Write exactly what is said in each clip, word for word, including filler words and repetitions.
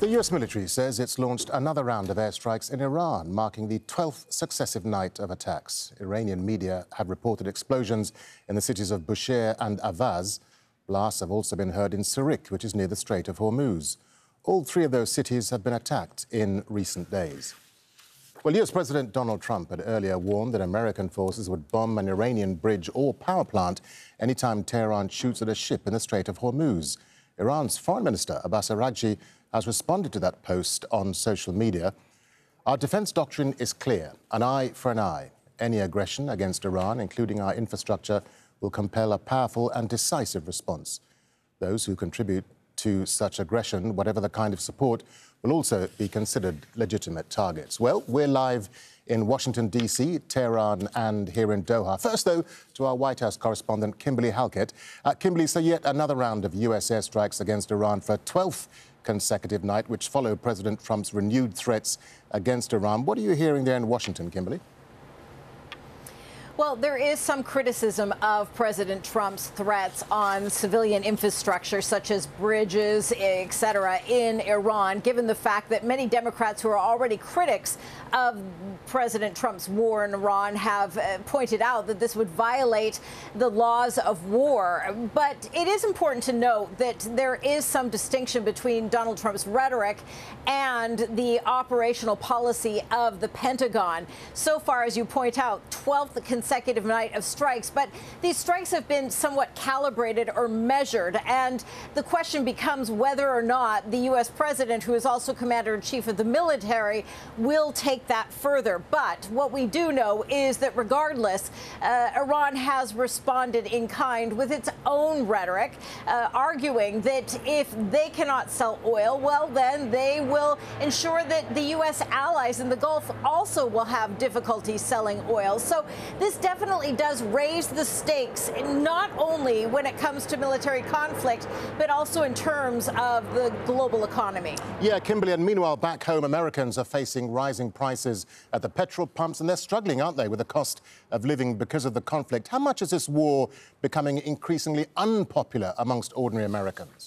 The U S military says it's launched another round of airstrikes in Iran, marking the twelfth successive night of attacks. Iranian media have reported explosions in the cities of Bushehr and Avaz. Blasts have also been heard in Sirik, which is near the Strait of Hormuz. All three of those cities have been attacked in recent days. Well, U S President Donald Trump had earlier warned that American forces would bomb an Iranian bridge or power plant anytime Tehran shoots at a ship in the Strait of Hormuz. Iran's Foreign Minister Abbas Araghchi has responded to that post on social media. Our defense doctrine is clear, an eye for an eye. Any aggression against Iran, including our infrastructure, will compel a powerful and decisive response. Those who contribute to such aggression, whatever the kind of support, will also be considered legitimate targets. Well, we're live in Washington, D C, Tehran and here in Doha. First, though, to our White House correspondent, Kimberly Halkett. Uh, Kimberly, so yet another round of U S airstrikes against Iran for a twelfth consecutive night, which followed President Trump's renewed threats against Iran. What are you hearing there in Washington, Kimberly? Well, there is some criticism of President Trump's threats on civilian infrastructure, such as bridges, et cetera, in Iran, given the fact that many Democrats who are already critics of President Trump's war in Iran have uh, pointed out that this would violate the laws of war. But it is important to note that there is some distinction between Donald Trump's rhetoric and the operational policy of the Pentagon. So far, as you point out, twelfth consecutive night of strikes, but these strikes have been somewhat calibrated or measured, and the question becomes whether or not the U S president, who is also commander-in-chief of the military, will take that further. But what we do know is that regardless, uh, Iran has responded in kind with its own rhetoric, uh, arguing that if they cannot sell oil, well, then they will ensure that the U S allies in the Gulf also will have difficulty selling oil. So this definitely does raise the stakes, not only when it comes to military conflict, but also in terms of the global economy. Yeah, Kimberly, and meanwhile, back home, Americans are facing rising prices at the petrol pumps, and they're struggling, aren't they, with the cost of living because of the conflict. How much is this war becoming increasingly unpopular amongst ordinary Americans?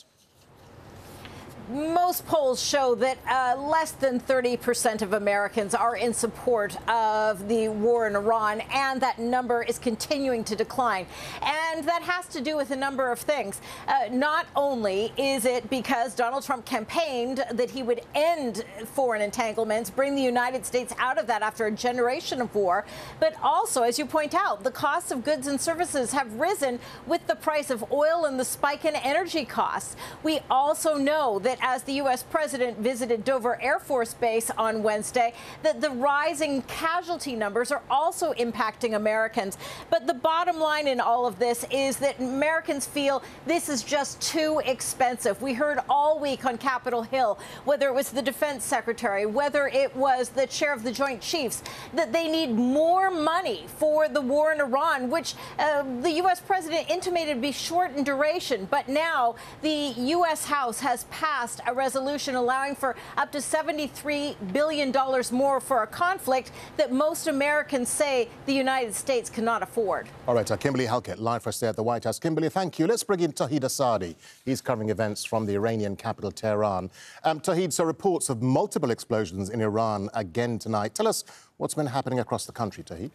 Most polls show that uh, less than thirty percent of Americans are in support of the war in Iran, and that number is continuing to decline. And that has to do with a number of things. Uh, not only is it because Donald Trump campaigned that he would end foreign entanglements, bring the United States out of that after a generation of war, but also, as you point out, the costs of goods and services have risen with the price of oil and the spike in energy costs. We also know that as the U S president visited Dover Air Force Base on Wednesday, that the rising casualty numbers are also impacting Americans. But the bottom line in all of this is that Americans feel this is just too expensive. We heard all week on Capitol Hill, whether it was the defense secretary, whether it was the chair of the Joint Chiefs, that they need more money for the war in Iran, which uh, the U S president intimated would be short in duration. But now the U S House has passed a resolution allowing for up to seventy-three billion dollars more for a conflict that most Americans say the United States cannot afford. All right, uh, Kimberly Halkett, live for us there at the White House. Kimberly, thank you. Let's bring in Tauhid Asadi. He's covering events from the Iranian capital, Tehran. Um, Tauhid, so reports of multiple explosions in Iran again tonight. Tell us what's been happening across the country, Tauhid.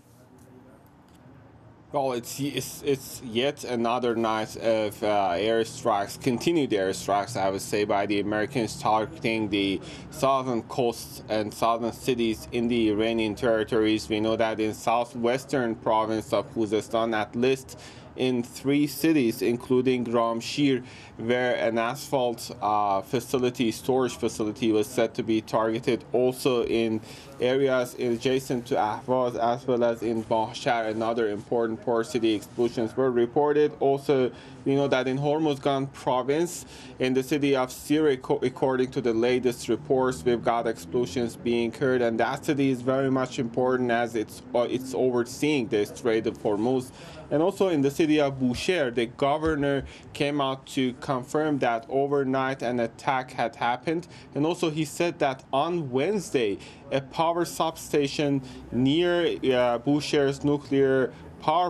Well, it's, it's it's yet another night of uh, airstrikes, continued airstrikes, I would say, by the Americans targeting the southern coasts and southern cities in the Iranian territories. We know that in southwestern province of Khuzestan, at least in three cities, including Ramshir, where an asphalt uh, facility, storage facility, was said to be targeted. Also in areas adjacent to Ahvaz, as well as in Bahshar, another important port city, explosions were reported. Also, we know that in Hormozgan province, in the city of Sirik, according to the latest reports, we've got explosions being heard, and that city is very much important as it's uh, it's overseeing the Strait of Hormuz. And also in the city of Bushehr, the governor came out to confirm that overnight an attack had happened. And also he said that on Wednesday, a power substation near uh, Bushehr's nuclear power